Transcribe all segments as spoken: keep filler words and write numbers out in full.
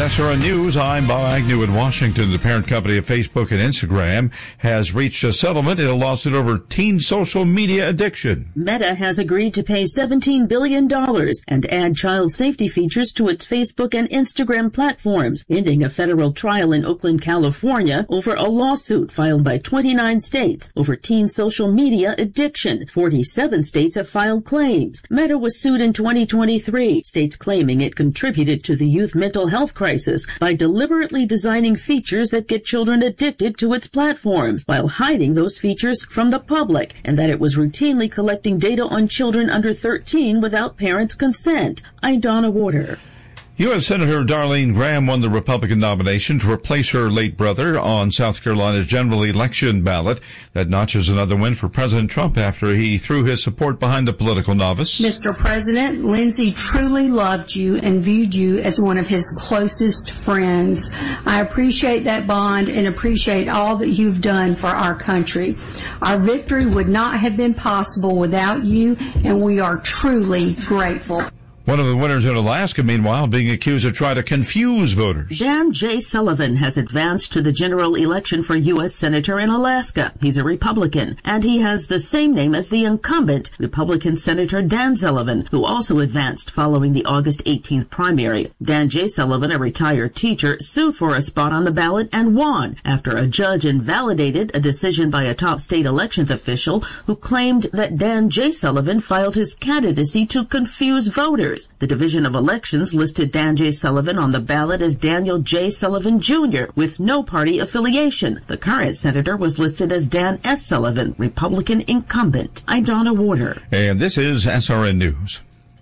S R N News, I'm Bob Agnew in Washington. The parent company of Facebook and Instagram has reached a settlement in a lawsuit over teen social media addiction. Meta has agreed to pay seventeen billion dollars and add child safety features to its Facebook and Instagram platforms, ending a federal trial in Oakland, California over a lawsuit filed by twenty-nine states over teen social media addiction. forty-seven states have filed claims. Meta was sued in twenty twenty-three, states claiming it contributed to the youth mental health crisis by deliberately designing features that get children addicted to its platforms while hiding those features from the public, and that it was routinely collecting data on children under thirteen without parents' consent. I'm Donna Warder. U S Senator Darlene Graham won the Republican nomination to replace her late brother on South Carolina's general election ballot. That notches another win for President Trump after he threw his support behind the political novice. Mister President, Lindsey truly loved you and viewed you as one of his closest friends. I appreciate that bond and appreciate all that you've done for our country. Our victory would not have been possible without you, and we are truly grateful. One of the winners in Alaska, meanwhile, being accused of trying to confuse voters. Dan J. Sullivan has advanced to the general election for U S Senator in Alaska. He's a Republican, and he has the same name as the incumbent, Republican Senator Dan Sullivan, who also advanced following the August eighteenth primary. Dan J. Sullivan, a retired teacher, sued for a spot on the ballot and won after a judge invalidated a decision by a top state elections official who claimed that Dan J. Sullivan filed his candidacy to confuse voters. The Division of Elections listed Dan J. Sullivan on the ballot as Daniel J. Sullivan Junior with no party affiliation. The current senator was listed as Dan S. Sullivan, Republican incumbent. I'm Donna Warder. And this is S R N News.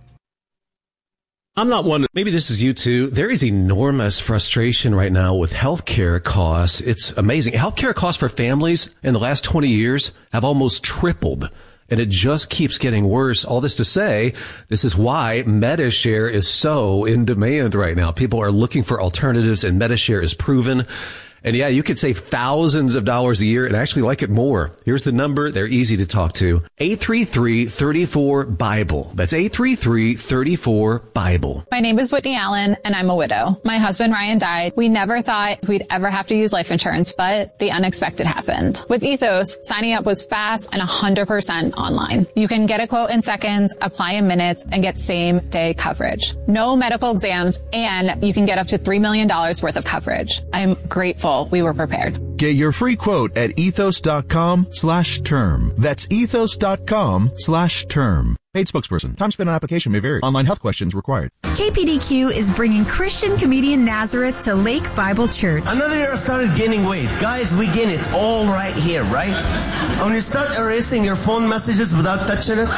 I'm not one, maybe this is you too. There is enormous frustration right now with healthcare costs. It's amazing. Healthcare costs for families in the last twenty years have almost tripled. And it just keeps getting worse. All this to say, this is why Medi-Share is so in demand right now. People are looking for alternatives, and Medi-Share is proven. And yeah, you could save thousands of dollars a year and actually like it more. Here's the number. They're easy to talk to. eight three three, three four, BIBLE. That's eight three three, three four, BIBLE. My name is Whitney Allen, and I'm a widow. My husband, Ryan, died. We never thought we'd ever have to use life insurance, but the unexpected happened. With Ethos, signing up was fast and one hundred percent online. You can get a quote in seconds, apply in minutes, and get same-day coverage. No medical exams, and you can get up to three million dollars worth of coverage. I'm grateful we were prepared. Get your free quote at ethos.com slash term. That's ethos.com slash term. Paid spokesperson. Time spent on application may vary. Online health questions required. K P D Q is bringing Christian comedian Nazareth to Lake Bible Church. Another year I started gaining weight. Guys, we gain it all right here, right? When you start erasing your phone messages without touching it,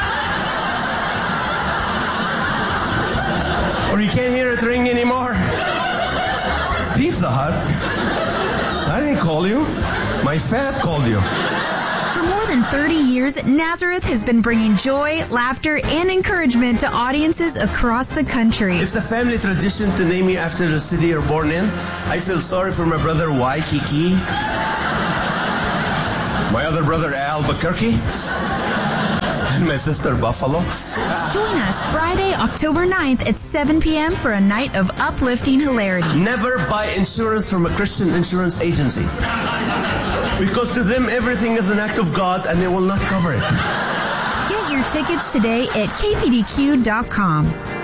or you can't hear it ring anymore. Pizza Hut? I didn't call you. My fat called you. For more than thirty years, Nazareth has been bringing joy, laughter, and encouragement to audiences across the country. It's a family tradition to name you after the city you're born in. I feel sorry for my brother Waikiki, my other brother Albuquerque, and my sister Buffalo. Join us Friday, October ninth at seven p.m. for a night of uplifting hilarity. Never buy insurance from a Christian insurance agency, because to them everything is an act of God and they will not cover it. Get your tickets today at k p d q dot com.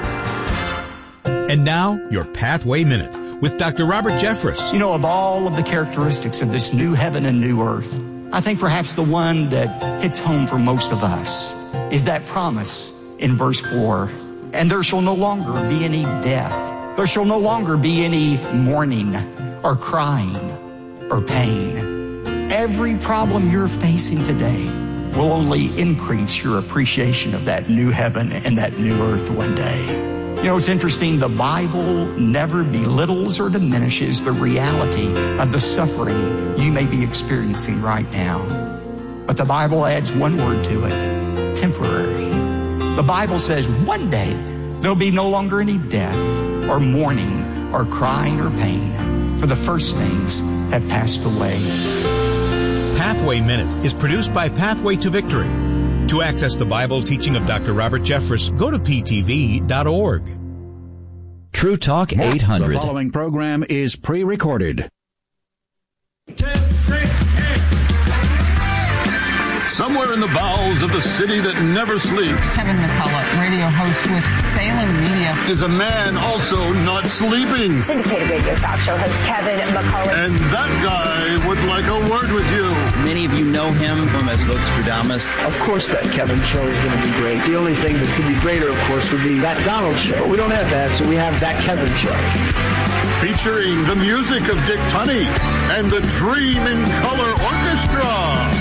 And now, your Pathway Minute with Doctor Robert Jeffress. You know, of all of the characteristics of this new heaven and new earth, I think perhaps the one that hits home for most of us is that promise in verse four. And there shall no longer be any death. There shall no longer be any mourning or crying or pain. Every problem you're facing today will only increase your appreciation of that new heaven and that new earth one day. You know, it's interesting. The Bible never belittles or diminishes the reality of the suffering you may be experiencing right now. But the Bible adds one word to it: temporary. The Bible says one day there'll be no longer any death or mourning or crying or pain, for the first things have passed away. Pathway Minute is produced by Pathway to Victory. To access the Bible teaching of Doctor Robert Jeffress, go to p t v dot org. True Talk eight hundred. The following program is pre-recorded. Somewhere in the bowels of the city that never sleeps, Kevin McCullough, radio host with Salem Media, is a man also not sleeping. Syndicated radio talk show host Kevin McCullough. And that guy would like a word with you. Many of you know him as Vox Stradamus. Of course that Kevin show is going to be great. The only thing that could be greater, of course, would be that Donald show. We don't have that, so we have that Kevin show. Featuring the music of Dick Tunney and the Dream in Color Orchestra.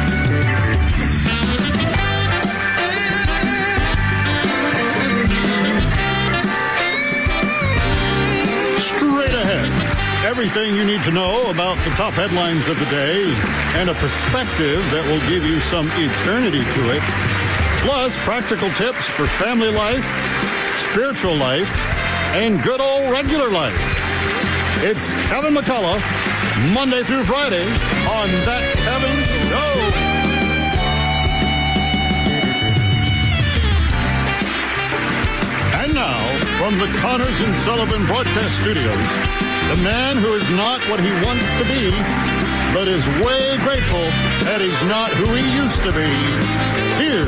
Straight ahead, everything you need to know about the top headlines of the day and a perspective that will give you some eternity to it. Plus, practical tips for family life, spiritual life, and good old regular life. It's Kevin McCullough, Monday through Friday on That Kevin Show. And now, from the Connors and Sullivan Broadcast Studios, the man who is not what he wants to be, but is way grateful that he's not who he used to be. Here's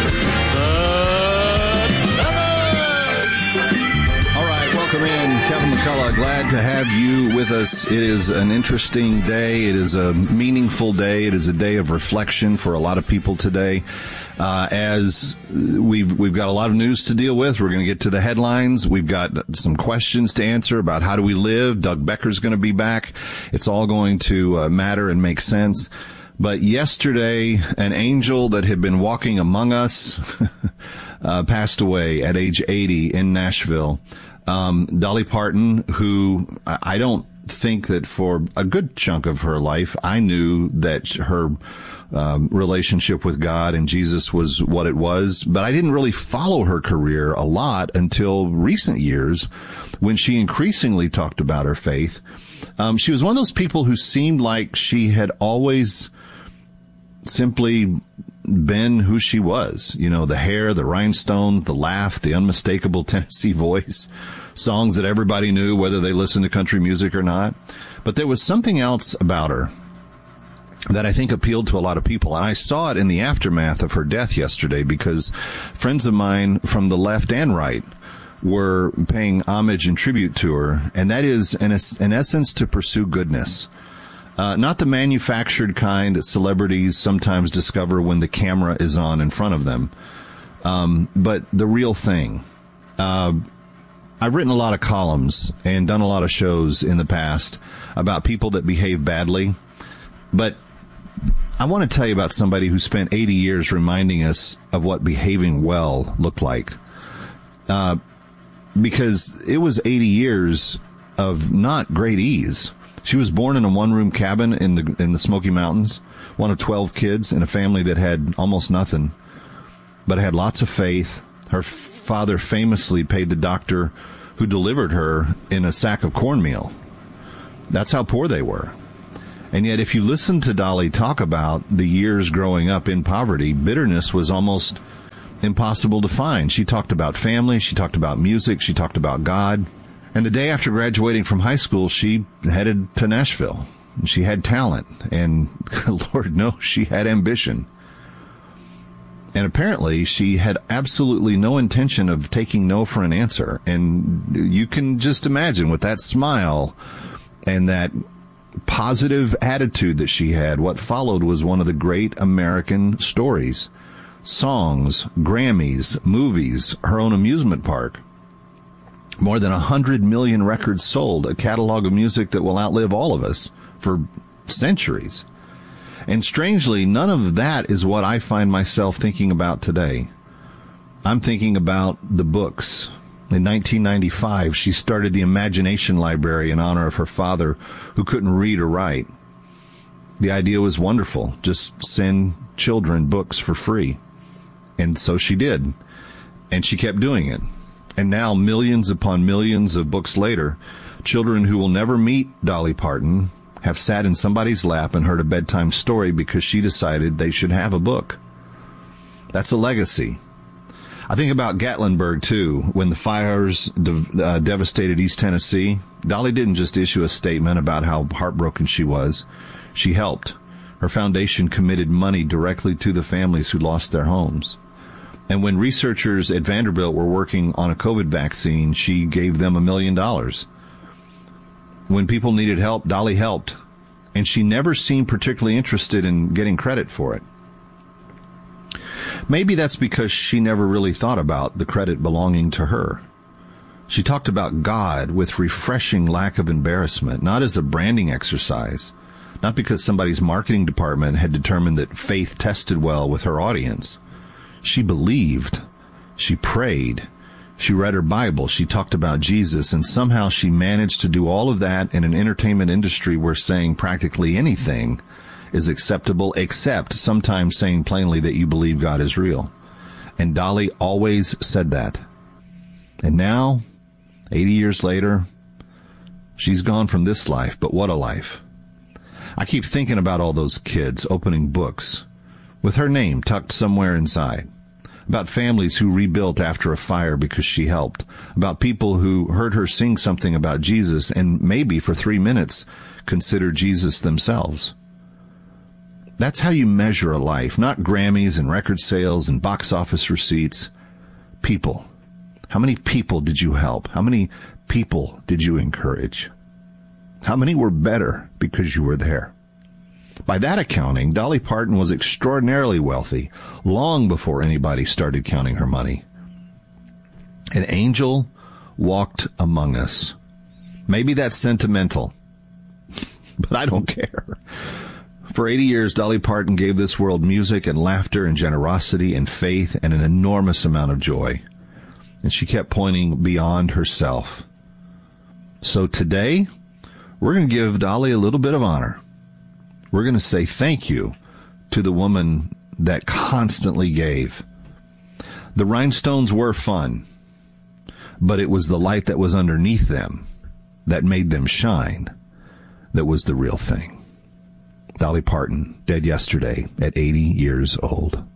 the All right, welcome in, Kevin McCullough. Glad to have you with us. It is an interesting day. It is a meaningful day. It is a day of reflection for a lot of people today. Uh, as we've, we've got a lot of news to deal with. We're going to get to the headlines. We've got some questions to answer about how do we live. Doug Becker's going to be back. It's all going to uh, matter and make sense. But yesterday, an angel that had been walking among us uh, passed away at age eighty in Nashville. Um, Dolly Parton, who I don't think that for a good chunk of her life, I knew that her Um, relationship with God and Jesus was what it was, but I didn't really follow her career a lot until recent years when she increasingly talked about her faith. Um, she was one of those people who seemed like she had always simply been who she was. You know, the hair, the rhinestones, the laugh, the unmistakable Tennessee voice, songs that everybody knew whether they listened to country music or not. But there was something else about her that I think appealed to a lot of people. And I saw it in the aftermath of her death yesterday because friends of mine from the left and right were paying homage and tribute to her. And that is, in, in essence, to pursue goodness. Uh, not the manufactured kind that celebrities sometimes discover when the camera is on in front of them, um, but the real thing. Uh, I've written a lot of columns and done a lot of shows in the past about people that behave badly, but I want to tell you about somebody who spent eighty years reminding us of what behaving well looked like. Uh, because it was eighty years of not great ease. She was born in a one-room cabin in the in the Smoky Mountains, one of twelve kids in a family that had almost nothing, but had lots of faith. Her father famously paid the doctor who delivered her in a sack of cornmeal. That's how poor they were. And yet, if you listen to Dolly talk about the years growing up in poverty, bitterness was almost impossible to find. She talked about family. She talked about music. She talked about God. And the day after graduating from high school, she headed to Nashville. She had talent. And Lord knows she had ambition. And apparently, she had absolutely no intention of taking no for an answer. And you can just imagine with that smile and that positive attitude that she had, what followed was one of the great American stories. Songs, Grammys, movies, her own amusement park. More than a hundred million records sold, a catalog of music that will outlive all of us for centuries. And strangely, none of that is what I find myself thinking about today. I'm thinking about the books. In nineteen ninety-five, she started the Imagination Library in honor of her father, who couldn't read or write. The idea was wonderful. Just send children books for free. And so she did. And she kept doing it. And now, millions upon millions of books later, children who will never meet Dolly Parton have sat in somebody's lap and heard a bedtime story because she decided they should have a book. That's a legacy. I think about Gatlinburg, too. When the fires de- uh, devastated East Tennessee, Dolly didn't just issue a statement about how heartbroken she was. She helped. Her foundation committed money directly to the families who lost their homes. And when researchers at Vanderbilt were working on a COVID vaccine, she gave them a million dollars. When people needed help, Dolly helped. And she never seemed particularly interested in getting credit for it. Maybe that's because she never really thought about the credit belonging to her. She talked about God with refreshing lack of embarrassment, not as a branding exercise, not because somebody's marketing department had determined that faith tested well with her audience. She believed. She prayed. She read her Bible. She talked about Jesus, and somehow she managed to do all of that in an entertainment industry where saying practically anything is acceptable, except sometimes saying plainly that you believe God is real. And Dolly always said that. And now, eighty years later, she's gone from this life, but what a life. I keep thinking about all those kids opening books with her name tucked somewhere inside, about families who rebuilt after a fire because she helped, about people who heard her sing something about Jesus and maybe for three minutes considered Jesus themselves. That's how you measure a life, not Grammys and record sales and box office receipts. People. How many people did you help? How many people did you encourage? How many were better because you were there? By that accounting, Dolly Parton was extraordinarily wealthy long before anybody started counting her money. An angel walked among us. Maybe that's sentimental, but I don't care. For eighty years, Dolly Parton gave this world music and laughter and generosity and faith and an enormous amount of joy. And she kept pointing beyond herself. So today, we're going to give Dolly a little bit of honor. We're going to say thank you to the woman that constantly gave. The rhinestones were fun, but it was the light that was underneath them that made them shine that was the real thing. Dolly Parton, dead yesterday at eighty years old.